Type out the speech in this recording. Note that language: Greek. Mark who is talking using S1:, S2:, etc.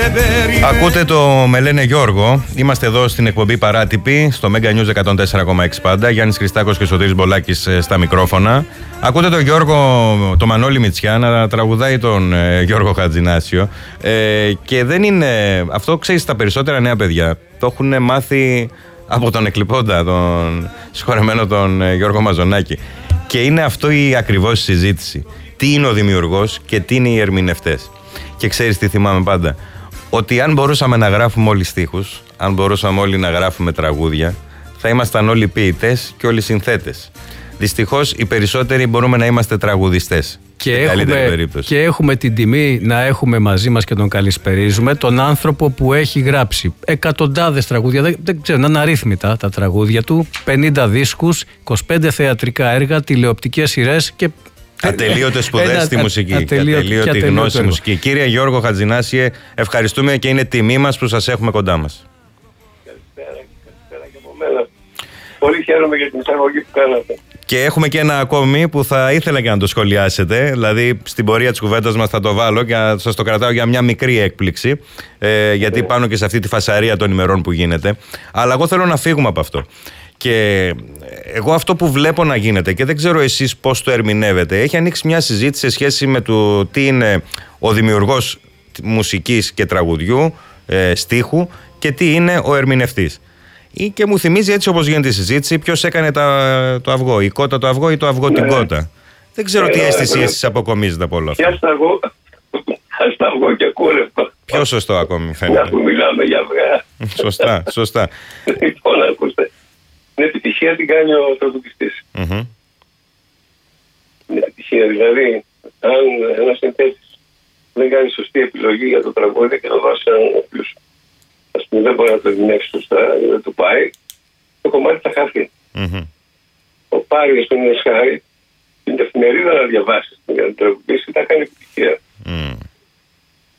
S1: Ακούτε το «Με λένε Γιώργο». Είμαστε εδώ στην εκπομπή Παράτυπη, στο Mega News 104,6 πάντα. Γιάννης Χριστάκος και Σωτήρης Μπολάκης στα μικρόφωνα. Ακούτε τον Γιώργο, το Μανώλη Μητσιά, να τραγουδάει τον Γιώργο Χατζηνάσιο. Και δεν είναι. Αυτό ξέρεις, τα περισσότερα νέα παιδιά το έχουν μάθει από τον εκλειπώντα, τον συγχωρεμένο τον Γιώργο Μαζονάκη. Και είναι αυτό η ακριβώς συζήτηση. Τι είναι ο δημιουργός και τι είναι οι ερμηνευτές. Και ξέρεις τι θυμάμαι πάντα? Ότι αν μπορούσαμε να γράφουμε όλοι στίχους, αν μπορούσαμε όλοι να γράφουμε τραγούδια, θα ήμασταν όλοι ποιητές και όλοι συνθέτες. Δυστυχώς οι περισσότεροι μπορούμε να είμαστε τραγουδιστές. Και έχουμε την τιμή να έχουμε μαζί μας και τον καλησπερίζουμε τον άνθρωπο που έχει γράψει εκατοντάδες τραγούδια, δεν ξέρω, να είναι αρρύθμιτα τα τραγούδια του, 50 δίσκους, 25 θεατρικά έργα, τηλεοπτικές σειρές και
S2: ατελείωτες σπουδές στη μουσική. Ατελείωτη γνώση στη μουσική. Κύριε Γιώργο Χατζηνάσιε, ευχαριστούμε και είναι τιμή μας που σας έχουμε κοντά μας.
S3: Καλησπέρα και από μένα. Πολύ χαίρομαι για την εισαγωγή που κάνατε.
S2: Και έχουμε και ένα ακόμη που θα ήθελα και να το σχολιάσετε. Δηλαδή, στην πορεία της κουβέντας μας θα το βάλω και σας το κρατάω για μια μικρή έκπληξη. Γιατί πάνω και σε αυτή τη φασαρία των ημερών που γίνεται. Αλλά εγώ θέλω να φύγουμε από αυτό. Και εγώ αυτό που βλέπω να γίνεται, και δεν ξέρω εσείς πώς το ερμηνεύετε, έχει ανοίξει μια συζήτηση σε σχέση με το τι είναι ο δημιουργός μουσικής και τραγουδιού, στίχου, και τι είναι ο ερμηνευτής. Και μου θυμίζει, έτσι όπως γίνεται η συζήτηση, ποιος έκανε το αυγό, η κότα το αυγό ή το αυγό την κότα. Δεν ξέρω τι αίσθηση εσείς αποκομίζετε από όλο αυτό.
S3: Άστα αυγό και κούρευμα.
S2: Πιο σωστό ακόμη φαίνεται.
S3: Να που μιλάμε για αυγά.
S2: Σωστά.
S3: Λοιπόν, ακούστε. Την επιτυχία την κάνει ο τραγουδιστής. Την επιτυχία, δηλαδή, αν ένας συνθέτης δεν κάνει σωστή επιλογή για το τραγούδι και το δώσει σε έναν ο οποίος, ας πούμε, δεν μπορεί να το ερμηνεύσει σωστά, δεν του πάει, το κομμάτι θα χαθεί. Ο Πάρης, τον Ιεσχάρη, την εφημερίδα να διαβάσει για να τραγουδήσει, θα κάνει